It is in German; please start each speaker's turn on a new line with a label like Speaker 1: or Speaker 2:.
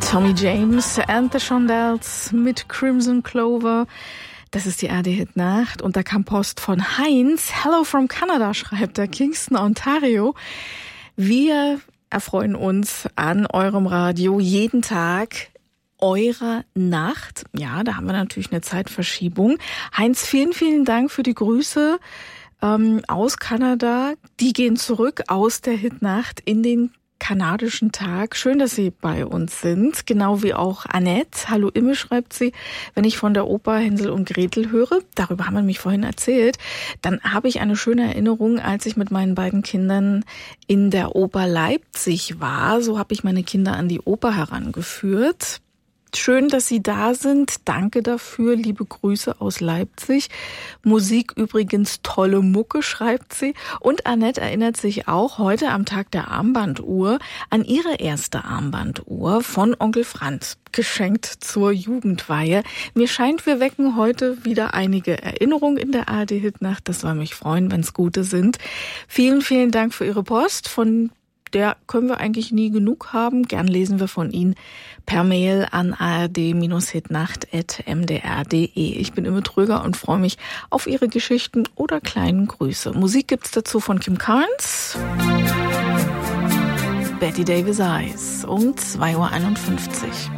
Speaker 1: Tommy James and the Shondells mit Crimson Clover. Das ist die ARD-Hit-Nacht. Und da kam Post von Heinz. Hello from Canada, schreibt er, Kingston, Ontario. Wir erfreuen uns an eurem Radio jeden Tag eurer Nacht. Ja, da haben wir natürlich eine Zeitverschiebung. Heinz, vielen, vielen Dank für die Grüße aus Kanada. Die gehen zurück aus der Hit-Nacht in den kanadischen Tag. Schön, dass Sie bei uns sind. Genau wie auch Annette. Hallo Imme, schreibt sie. Wenn ich von der Oper Hänsel und Gretel höre, darüber haben wir mich vorhin erzählt, dann habe ich eine schöne Erinnerung, als ich mit meinen beiden Kindern in der Oper Leipzig war. So habe ich meine Kinder an die Oper herangeführt. Schön, dass Sie da sind. Danke dafür. Liebe Grüße aus Leipzig. Musik übrigens tolle Mucke, schreibt sie. Und Annette erinnert sich auch heute am Tag der Armbanduhr an ihre erste Armbanduhr von Onkel Franz, geschenkt zur Jugendweihe. Mir scheint, wir wecken heute wieder einige Erinnerungen in der ARD-Hit-Nacht. Das soll mich freuen, wenn es gute sind. Vielen, vielen Dank für Ihre Post. Von der können wir eigentlich nie genug haben. Gern lesen wir von Ihnen per Mail an ard-hitnacht@mdr.de. Ich bin Imme Tröger und freue mich auf Ihre Geschichten oder kleinen Grüße. Musik gibt's dazu von Kim Carnes. Betty Davis Eyes um 2:51 Uhr.